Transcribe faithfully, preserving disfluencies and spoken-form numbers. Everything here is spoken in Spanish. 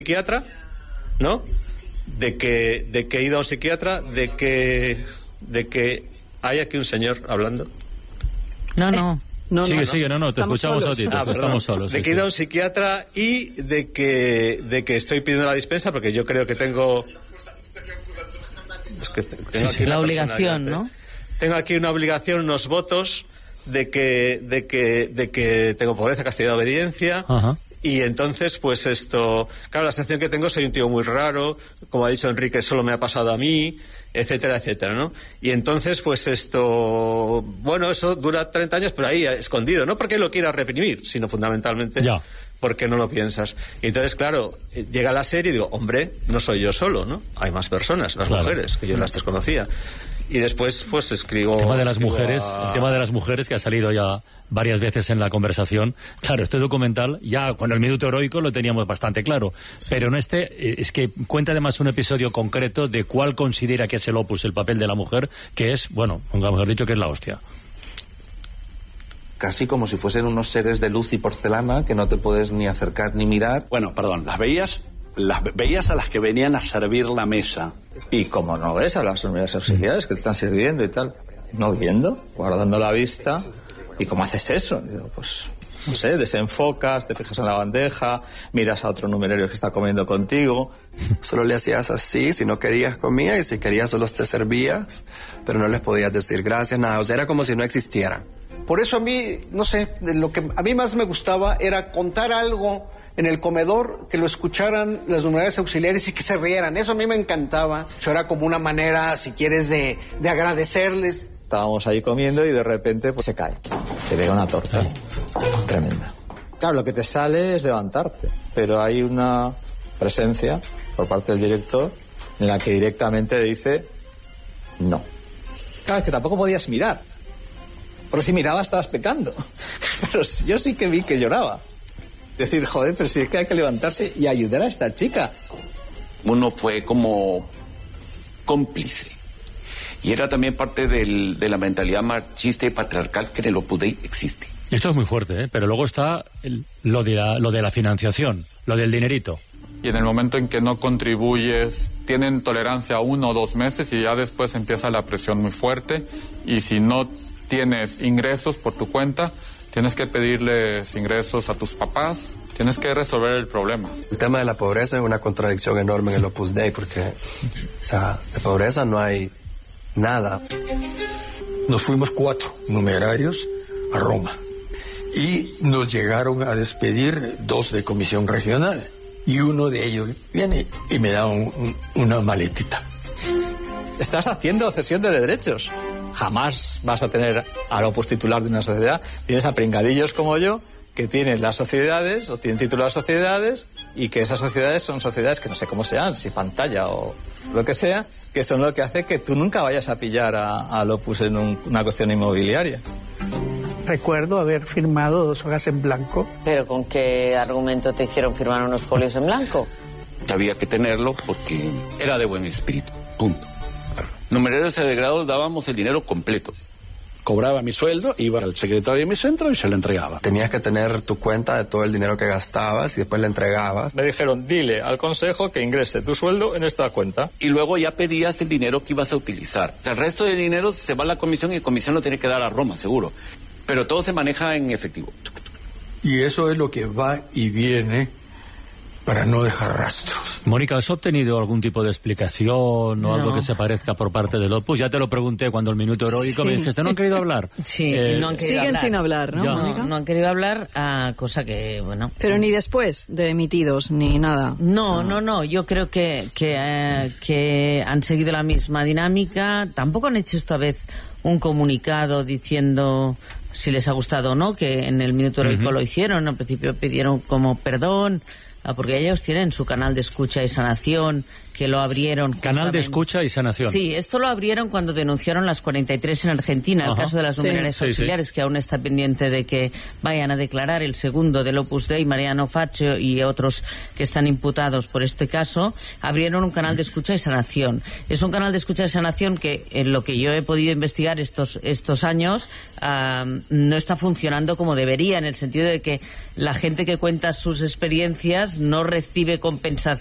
psiquiatra, ¿no? De que, de que he ido a un psiquiatra, de que, de que hay aquí un señor hablando. No, no. No, sigue, no, sigue, no, no, te escuchamos a ti, ah, estamos solos. De sí, que he ido a sí. un psiquiatra y de que, de que estoy pidiendo la dispensa porque yo creo que tengo... Es que tengo aquí la obligación, ¿no? Tengo aquí una obligación, unos votos de que, de que, de que tengo pobreza, castidad, obediencia. Ajá. Y entonces, pues esto... Claro, la sensación que tengo, soy un tío muy raro, como ha dicho Enrique, solo me ha pasado a mí, etcétera, etcétera, ¿no? Y entonces, pues esto... Bueno, eso dura treinta años, pero ahí, escondido. No porque lo quiera reprimir, sino fundamentalmente ya. porque no lo piensas. Y entonces, claro, llega la serie y digo, hombre, no soy yo solo, ¿no? Hay más personas, las claro. mujeres, que yo las desconocía. Y después, pues escribo... El tema de las mujeres, a... el tema de las mujeres que ha salido ya varias veces en la conversación. Claro, este documental, ya con el Minuto Heroico lo teníamos bastante claro, sí. Pero en este, es que cuenta además un episodio concreto de cuál considera que es el opus, el papel de la mujer, que es, bueno, mejor dicho, que es la hostia. Casi como si fuesen unos seres de luz y porcelana que no te puedes ni acercar ni mirar. Bueno, perdón, las veías... Las veías a las que venían a servir la mesa. Y como no ves a las unidades auxiliares que te están sirviendo y tal, no viendo, guardando la vista. ¿Y cómo haces eso? Digo, pues, no sé, desenfocas, te fijas en la bandeja, miras a otro numerario que está comiendo contigo. Solo le hacías así, si no querías comía, y si querías solo te servías, pero no les podías decir gracias, nada. O sea, era como si no existieran. Por eso a mí, no sé, lo que a mí más me gustaba era contar algo en el comedor, que lo escucharan las numerarias auxiliares y que se rieran. Eso a mí me encantaba. Eso era como una manera, si quieres, de, de agradecerles. Estábamos ahí comiendo y de repente pues se cae. Te pega una torta. Tremenda. Claro, lo que te sale es levantarte, pero hay una presencia por parte del director en la que directamente dice no. Claro, es que tampoco podías mirar. Porque si mirabas estabas pecando. Pero yo sí que vi que lloraba. Decir, joder, pero si es que hay que levantarse y ayudar a esta chica. Uno fue como cómplice. Y era también parte del, de la mentalidad machista y patriarcal que en el Opus Dei existe. Esto es muy fuerte, ¿eh? Pero luego está el, lo, de la, lo de la financiación, lo del dinerito. Y en el momento en que no contribuyes, tienen tolerancia a uno o dos meses y ya después empieza la presión muy fuerte. Y si no tienes ingresos por tu cuenta, tienes que pedirles ingresos a tus papás, tienes que resolver el problema. El tema de la pobreza es una contradicción enorme en el Opus Dei, porque, o sea, de pobreza no hay nada. Nos fuimos cuatro numerarios a Roma y nos llegaron a despedir dos de comisión regional y uno de ellos viene y me da un, un, una maletita. Estás haciendo cesión de derechos. Jamás vas a tener al opus titular de una sociedad. Tienes a pringadillos como yo que tienen las sociedades o tienen título a las sociedades y que esas sociedades son sociedades que no sé cómo sean, si pantalla o lo que sea, que son lo que hace que tú nunca vayas a pillar al opus en un, una cuestión inmobiliaria. Recuerdo haber firmado dos hojas en blanco. ¿Pero con qué argumento te hicieron firmar unos folios en blanco? Había que tenerlo porque era de buen espíritu, punto. Numerarios segregados dábamos el dinero completo. Cobraba mi sueldo, iba al secretario de mi centro y se lo entregaba. Tenías que tener tu cuenta de todo el dinero que gastabas y después le entregabas. Me dijeron, dile al consejo que ingrese tu sueldo en esta cuenta. Y luego ya pedías el dinero que ibas a utilizar. El resto del dinero se va a la comisión y la comisión lo tiene que dar a Roma, seguro. Pero todo se maneja en efectivo. Y eso es lo que va y viene para no dejar rastros. Mónica, ¿has obtenido algún tipo de explicación o no. algo que se parezca por parte del Opus? Ya te lo pregunté cuando el Minuto Heroico sí. me dijiste, ¿no han querido hablar? Sí, eh, no han querido siguen hablar. sin hablar, ¿no? No, no han querido hablar, a cosa que, bueno... Pero ni después de emitidos, ni nada. No, no, no, yo creo que, que, eh, que han seguido la misma dinámica. Tampoco han hecho esta vez un comunicado diciendo si les ha gustado o no, que en el Minuto Heroico uh-huh. lo hicieron. Al principio pidieron como perdón... porque ellos tienen su canal de escucha y sanación, que que lo abrieron. Canal de escucha y sanación. Sí, esto lo abrieron cuando denunciaron las cuarenta y tres en Argentina, Ajá. el caso de las luminarias sí, auxiliares, sí, sí. que aún está pendiente de que vayan a declarar el segundo del Opus Dei, Mariano Faccio y otros que están imputados por este caso. Abrieron un canal de escucha y sanación. Es un canal de escucha y sanación que, en lo que yo he podido investigar estos, estos años, uh, no está funcionando como debería, en el sentido de que la gente que cuenta sus experiencias no recibe compensación